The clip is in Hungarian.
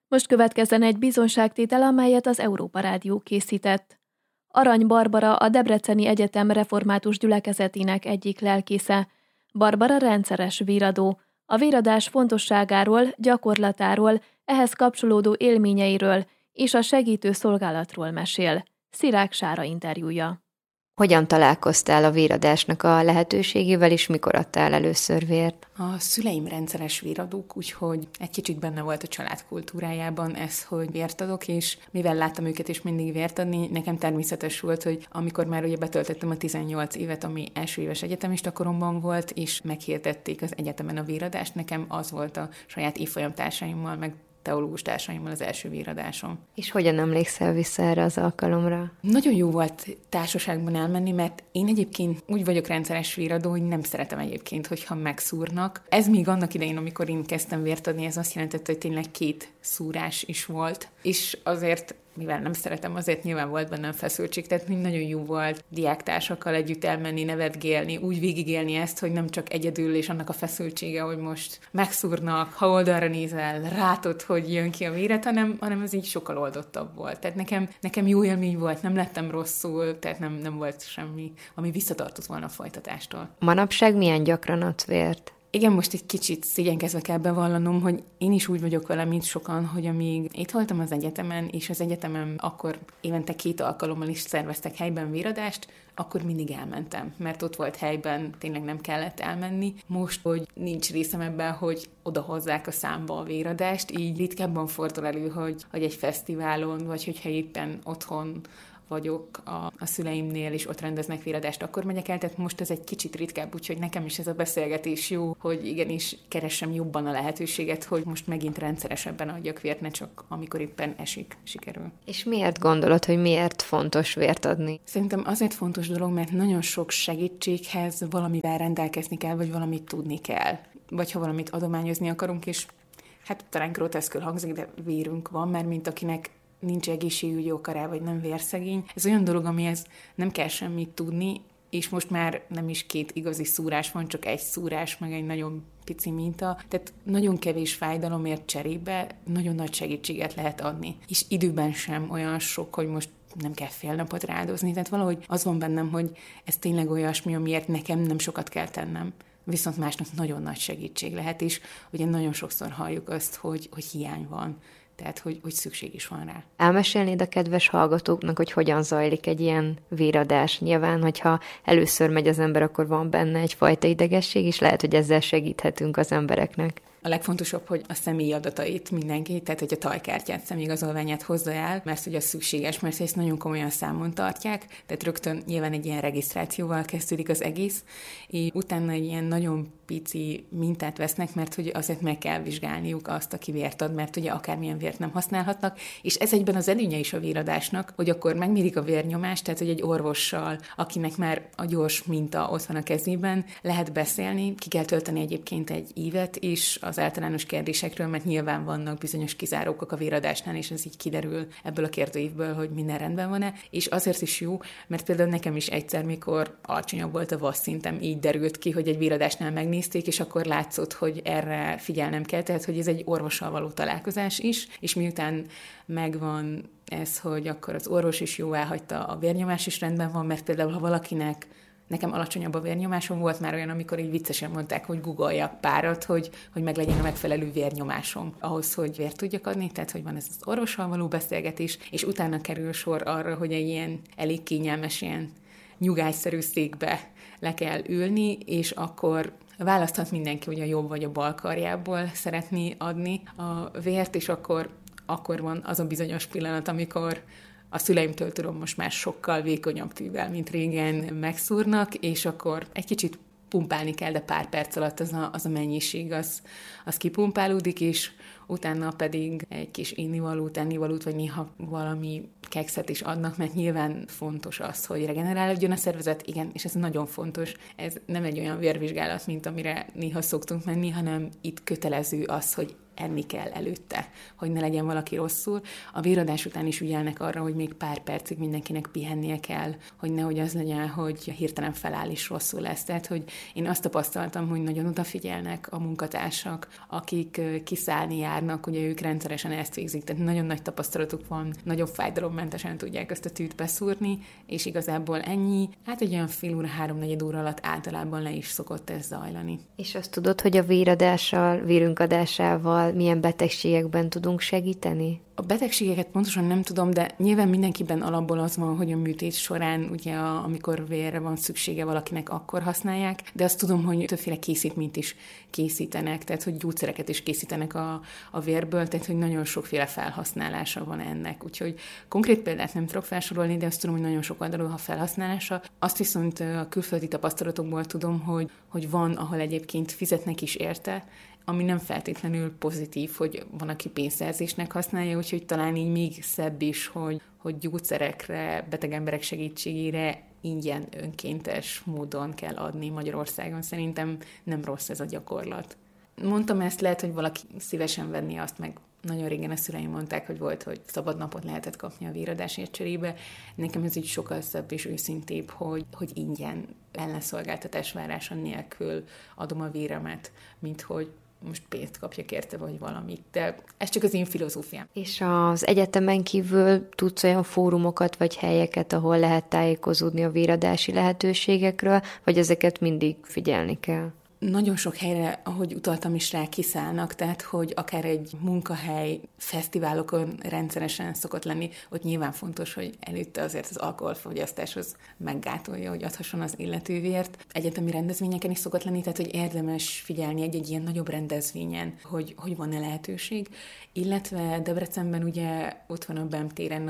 Most következzen egy bizonyságtétel, amelyet az Európa Rádió készített. Arany Barbara a Debreceni Egyetem református gyülekezetének egyik lelkésze. Barbara rendszeres véradó. A véradás fontosságáról, gyakorlatáról, ehhez kapcsolódó élményeiről és a segítő szolgálatról mesél. Szirák Sára interjúja. Hogyan találkoztál a véradásnak a lehetőségével, és mikor adtál először vért? A szüleim rendszeres véradók, úgyhogy egy kicsit benne volt a család kultúrájában ez, hogy vért adok, és mivel láttam őket is mindig vért adni, nekem természetes volt, hogy amikor már ugye betöltöttem a 18 évet, ami első éves egyetemista koromban volt, és meghirdették az egyetemen a véradást, nekem az volt a saját évfolyamtársaimmal, meg teológus társaimmal az első véradásom. És hogyan emlékszel vissza erre az alkalomra? Nagyon jó volt társaságban elmenni, mert én egyébként úgy vagyok rendszeres véradó, hogy nem szeretem egyébként, hogyha megszúrnak. Ez még annak idején, amikor én kezdtem vért adni, ez azt jelentette, hogy tényleg 2 szúrás is volt. És azért, mivel nem szeretem, azért nyilván volt bennem feszültség, tehát nagyon jó volt diáktársakkal együtt elmenni, nevetgélni, úgy végigélni ezt, hogy nem csak egyedül, és annak a feszültsége, hogy most megszúrnak, ha oldalra nézel, látod, hogy jön ki a véret, hanem ez így sokkal oldottabb volt. Tehát nekem jó élmény volt, nem lettem rosszul, tehát nem volt semmi, ami visszatartott volna a folytatástól. Manapság milyen gyakran adsz vért? Igen, most egy kicsit szégyenkezve kell bevallanom, hogy én is úgy vagyok vele, mint sokan, hogy amíg itt voltam az egyetemen, és az egyetemen akkor évente 2 alkalommal is szerveztek helyben véradást, akkor mindig elmentem, mert ott volt helyben, tényleg nem kellett elmenni. Most, hogy nincs részem ebben, hogy odahozzák a számba a véradást, így ritkábban fordul elő, hogy egy fesztiválon, vagy hogyha éppen otthon vagyok a szüleimnél, és ott rendeznek véradást, akkor megyek el, tehát most ez egy kicsit ritkább, úgyhogy nekem is ez a beszélgetés jó, hogy igenis keressem jobban a lehetőséget, hogy most megint rendszeresebben adjak vért, ne csak amikor éppen sikerül. És miért gondolod, hogy miért fontos vért adni? Szerintem azért fontos dolog, mert nagyon sok segítséghez valamivel rendelkezni kell, vagy valamit tudni kell. Vagy ha valamit adományozni akarunk, és hát talán groteszkül hangzik, de vérünk van, mert mint akinek nincs egészségügyi oka rá, vagy nem vérszegény. Ez olyan dolog, amihez nem kell semmit tudni, és most már nem is 2 igazi szúrás van, csak 1 szúrás, meg egy nagyon pici minta. Tehát nagyon kevés fájdalomért cserébe nagyon nagy segítséget lehet adni. És időben sem olyan sok, hogy most nem kell fél napot rááldozni. Tehát valahogy az van bennem, hogy ez tényleg olyasmi, amiért nekem nem sokat kell tennem. Viszont másnak nagyon nagy segítség lehet, és ugye nagyon sokszor halljuk azt, hogy hiány van. Tehát, hogy szükség is van rá. Elmesélnéd a kedves hallgatóknak, hogy hogyan zajlik egy ilyen véradás? Nyilván, hogyha először megy az ember, akkor van benne egyfajta idegesség, és lehet, hogy ezzel segíthetünk az embereknek. A legfontosabb, hogy a személyi adatait mindenki, tehát hogy a tajkártyát, személyigazolványát hozza el, mert hogy az szükséges, mert ezt nagyon komolyan számon tartják, tehát rögtön nyilván egy ilyen regisztrációval kezdődik az egész, és utána egy ilyen nagyon pici mintát vesznek, mert hogy azért meg kell vizsgálniuk azt, aki vért ad, mert ugye akármilyen vért nem használhatnak, és ez egyben az előnye is a véradásnak, hogy akkor megmérik a vérnyomást, tehát hogy egy orvossal, akinek már a gyors minta ott van a kezében, lehet beszélni, ki kell tölteni egyébként egy ívet, és az általános kérdésekről, mert nyilván vannak bizonyos kizárókok a véradásnál, és ez így kiderül ebből a kérdőívből, hogy minden rendben van-e, és azért is jó, mert például nekem is egyszer, mikor alacsonyabb volt a vasszszintem, így derült ki, hogy egy véradásnál megnézték, és akkor látszott, hogy erre figyelnem kell, tehát hogy ez egy orvossal való találkozás is, és miután megvan ez, hogy akkor az orvos is jóváhagyta, a vérnyomás is rendben van, mert például ha valakinek nekem alacsonyabb a vérnyomásom, volt már olyan, amikor így viccesen mondták, hogy googoljak párat, hogy meglegyen a megfelelő vérnyomásom ahhoz, hogy vért tudjak adni, tehát hogy van ez az orvossal való beszélgetés, és utána kerül sor arra, hogy egy ilyen elég kényelmes, ilyen nyugágyszerű székbe le kell ülni, és akkor választhat mindenki, hogy a jobb vagy a bal karjából szeretné adni a vért, és akkor van az a bizonyos pillanat, amikor a szüleimtől tudom, most már sokkal vékonyabb tűvel, mint régen megszúrnak, és akkor egy kicsit pumpálni kell, de pár perc alatt az a mennyiség, az kipumpálódik, és utána pedig egy kis ennivalót, vagy néha valami kekszet is adnak, mert nyilván fontos az, hogy regenerálódjon a szervezet, igen, és ez nagyon fontos. Ez nem egy olyan vérvizsgálat, mint amire néha szoktunk menni, hanem itt kötelező az, hogy enni kell előtte, hogy ne legyen valaki rosszul. A véradás után is ügyelnek arra, hogy még pár percig mindenkinek pihennie kell, hogy nehogy az legyen, hogy hirtelen feláll is rosszul lesz. Tehát, hogy én azt tapasztaltam, hogy nagyon odafigyelnek a munkatársak, akik kiszállni járnak, ugye ők rendszeresen ezt végzik, tehát nagyon nagy tapasztalatuk van, nagyon fájdalommentesen tudják ezt a tűt beszúrni, és igazából ennyi, hát egy olyan fél óra, 3-4 óra alatt általában le is szokott ez zajlani. És azt tudod, hogy a véradással, vérünk adásával milyen betegségekben tudunk segíteni? A betegségeket pontosan nem tudom, de nyilván mindenkiben alapból az van, hogy a műtét során, ugye amikor vérre van szüksége valakinek, akkor használják, de azt tudom, hogy többféle készítményt is készítenek, tehát hogy gyógyszereket is készítenek a vérből, tehát hogy nagyon sokféle felhasználása van ennek. Úgyhogy konkrét példát nem tudok felsorolni, de azt tudom, hogy nagyon sok oldalú a felhasználása. Azt viszont a külföldi tapasztalatokból tudom, hogy van, ahol egyébként fizetnek is érte, ami nem feltétlenül pozitív, hogy van, aki pénzszerzésnek használja, úgyhogy talán így még szebb is, hogy gyógyszerekre, beteg emberek segítségére ingyen, önkéntes módon kell adni Magyarországon. Szerintem nem rossz ez a gyakorlat. Mondtam ezt, lehet, hogy valaki szívesen venni azt, meg nagyon régen a szüleim mondták, hogy volt, hogy szabad napot lehetett kapni a véradásért cserébe. Nekem ez így sokkal szebb és őszintébb, hogy ingyen ellenszolgáltatás várása nélkül adom a véremet, mint hogy most pénzt kapjak érte, vagy valamit. De ez csak az én filozófiám. És az egyetemen kívül tudsz olyan fórumokat, vagy helyeket, ahol lehet tájékozódni a véradási lehetőségekről, vagy ezeket mindig figyelni kell? Nagyon sok helyre, ahogy utaltam is rá, kiszállnak, tehát hogy akár egy munkahely, fesztiválokon rendszeresen szokott lenni, ott nyilván fontos, hogy előtte azért az alkoholfogyasztáshoz meggátolja, hogy adhasson az illető vért. Egyetemi rendezvényeken is szokott lenni, tehát hogy érdemes figyelni egy ilyen nagyobb rendezvényen, hogy van-e lehetőség. Illetve Debrecenben ugye ott van a BEM téren